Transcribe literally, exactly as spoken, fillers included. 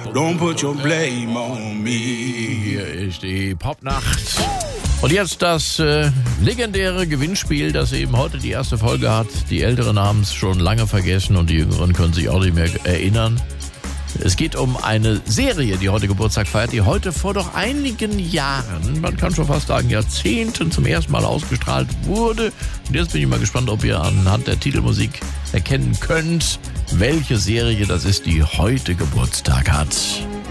Don't put your blame on me. Hier ist die Popnacht. Und jetzt das äh, legendäre Gewinnspiel, das eben heute die erste Folge hat. Die Älteren haben es schon lange vergessen und die Jüngeren können sich auch nicht mehr erinnern. Es geht um eine Serie, die heute Geburtstag feiert, die heute vor doch einigen Jahren, man kann schon fast sagen Jahrzehnten, zum ersten Mal ausgestrahlt wurde. Und jetzt bin ich mal gespannt, ob ihr anhand der Titelmusik erkennen könnt, welche Serie das ist, die heute Geburtstag hat.